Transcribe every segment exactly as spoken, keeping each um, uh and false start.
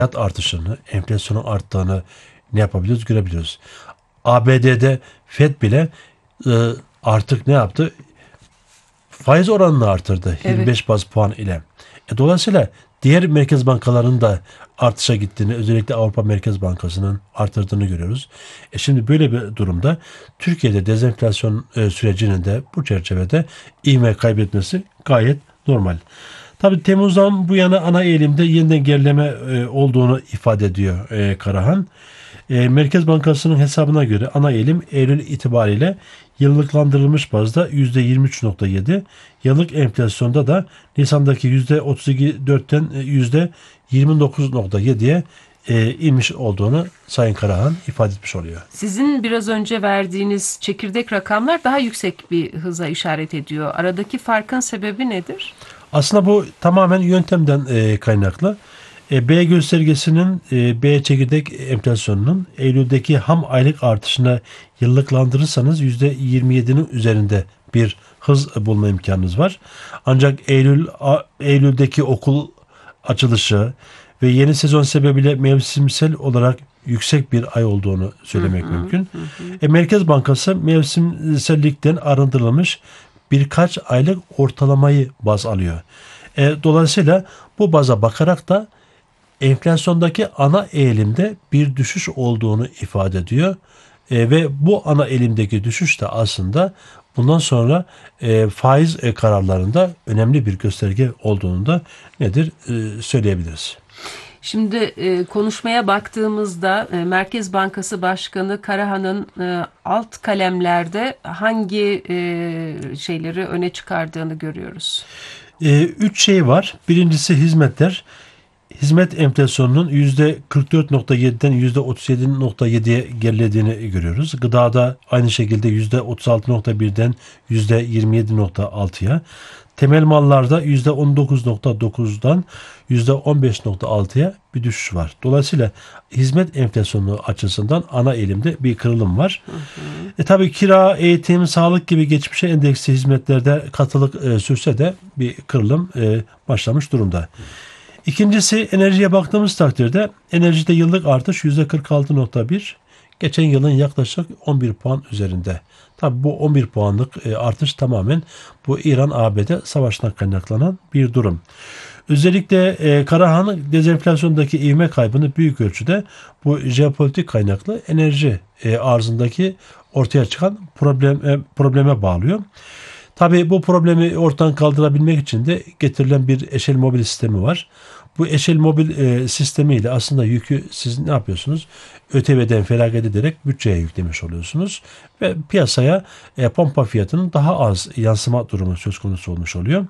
fiyat artışını, enflasyonun arttığını ne yapabiliyoruz görebiliyoruz. A B D'de Fed bile e, artık ne yaptı? Faiz oranını artırdı yirmi beş Evet. baz puan ile. E, dolayısıyla diğer merkez bankalarının da artışa gittiğini, özellikle Avrupa Merkez Bankası'nın artırdığını görüyoruz. E şimdi böyle bir durumda Türkiye'de dezenflasyon e, sürecinin de bu çerçevede ivme kaybetmesi gayet normal. Tabii Temmuz'dan bu yana ana eğilimde yeniden gerileme e, olduğunu ifade ediyor e, Karahan. E, Merkez Bankası'nın hesabına göre ana eğilim Eylül itibariyle yıllıklandırılmış bazda yüzde yirmi üç nokta yedi, yıllık enflasyonda da Nisan'daki yüzde otuz iki dörtten yüzde yirmi dokuz nokta yediye e, inmiş olduğunu Sayın Karahan ifade etmiş oluyor. Sizin biraz önce verdiğiniz çekirdek rakamlar daha yüksek bir hıza işaret ediyor. Aradaki farkın sebebi nedir? Aslında bu tamamen yöntemden e, kaynaklı. E, B göstergesinin e, B çekirdek enflasyonunun Eylül'deki ham aylık artışına yıllıklandırırsanız yüzde yirmi yedinin üzerinde bir hız bulma imkanınız var. Ancak Eylül a, Eylül'deki okul açılışı ve yeni sezon sebebiyle mevsimsel olarak yüksek bir ay olduğunu söylemek Hı hı, mümkün. hı hı. E, Merkez Bankası mevsimsellikten arındırılmış birkaç aylık ortalamayı baz alıyor. E, dolayısıyla bu baza bakarak da enflasyondaki ana eğilimde bir düşüş olduğunu ifade ediyor. E, ve bu ana eğilimdeki düşüş de aslında bundan sonra e, faiz e, kararlarında önemli bir gösterge olduğunu da nedir e, söyleyebiliriz. Şimdi e, konuşmaya baktığımızda e, Merkez Bankası Başkanı Karahan'ın e, alt kalemlerde hangi e, şeyleri öne çıkardığını görüyoruz. E, üç şey var. Birincisi hizmetler. Hizmet enflasyonunun yüzde kırk dört nokta yediden yüzde otuz yedi nokta yediye gerilediğini görüyoruz. Gıdada aynı şekilde yüzde otuz altı nokta birden yüzde yirmi yedi nokta altıya. Temel mallarda yüzde on dokuz nokta dokuzdan yüzde on beş nokta altıya bir düşüş var. Dolayısıyla hizmet enflasyonu açısından ana eğilimde bir kırılım var. Hı hı. E tabi kira, eğitim, sağlık gibi geçmişe endeksli hizmetlerde katılık e, sürse de bir kırılım e, başlamış durumda. İkincisi enerjiye baktığımız takdirde enerjide yıllık artış yüzde kırk altı nokta bir. Geçen yılın yaklaşık on bir puan üzerinde. Tabi bu on bir puanlık e, artış tamamen bu İran-A B D savaşından kaynaklanan bir durum. Özellikle e, Karahan dezenflasyondaki ivme kaybını büyük ölçüde bu jeopolitik kaynaklı enerji e, arzındaki ortaya çıkan problem, e, probleme bağlıyor. Tabii bu problemi ortadan kaldırabilmek için de getirilen bir eşel mobil sistemi var. Bu eşel mobil e, sistemiyle aslında yükü siz ne yapıyorsunuz? ÖTV'den feragat ederek bütçeye yüklemiş oluyorsunuz. Ve piyasaya e, pompa fiyatının daha az yansıma durumu söz konusu olmuş oluyor.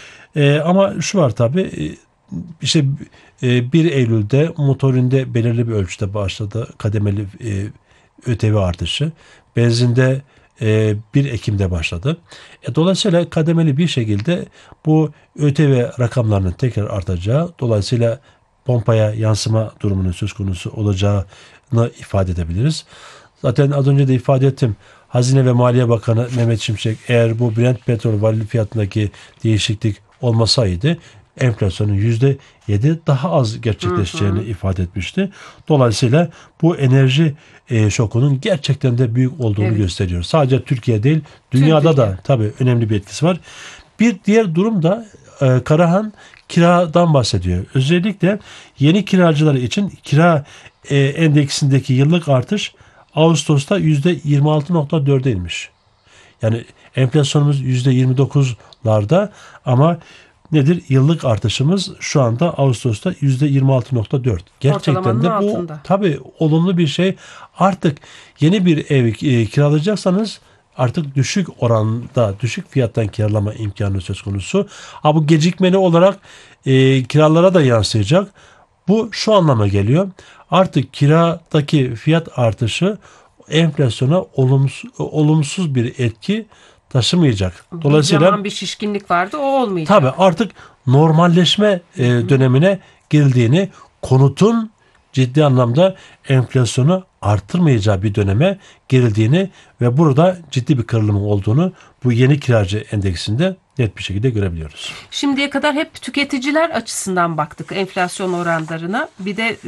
E, ama şu var tabii e, işte e, bir Eylül'de motorinde belirli bir ölçüde başladı kademeli e, ÖTV artışı. Benzinde e, bir Ekim'de başladı. E, dolayısıyla kademeli bir şekilde bu ÖTV rakamlarının tekrar artacağı, dolayısıyla pompaya yansıma durumunun söz konusu olacağını ifade edebiliriz. Zaten az önce de ifade ettim. Hazine ve Maliye Bakanı Mehmet Şimşek eğer bu Brent petrol varil fiyatındaki değişiklik olmasaydı enflasyonun yüzde yedi daha az gerçekleşeceğini Hı hı. ifade etmişti. Dolayısıyla bu enerji e, şokunun gerçekten de büyük olduğunu Evet. gösteriyor. Sadece Türkiye değil, Tüm dünyada dünya. da tabii önemli bir etkisi var. Bir diğer durum da e, Karahan kiradan bahsediyor. Özellikle yeni kiracılar için kira e, endeksindeki yıllık artış Ağustos'ta yüzde yirmi altı nokta dörde inmiş. Yani enflasyonumuz yüzde yirmi dokuzlarda ama nedir? Yıllık artışımız şu anda Ağustos'ta yüzde yirmi altı nokta dört. Gerçekten Ortalamanın de bu altında. tabii olumlu bir şey. Artık yeni bir ev e, kiralayacaksanız artık düşük oranda, düşük fiyattan kiralama imkanı söz konusu. Ha, bu gecikmeli olarak e, kiralara da yansıyacak. Bu şu anlama geliyor. Artık kiradaki fiyat artışı enflasyona olumsuz, olumsuz bir etki taşımayacak. Bir Dolayısıyla zaman bir şişkinlik vardı, o olmayacak. tabii artık normalleşme e, dönemine girdiğini, konutun ciddi anlamda enflasyonu arttırmayacağı bir döneme girildiğini ve burada ciddi bir kırılımın olduğunu bu yeni kiracı endeksinde net bir şekilde görebiliyoruz. Şimdiye kadar hep tüketiciler açısından baktık enflasyon oranlarına. Bir de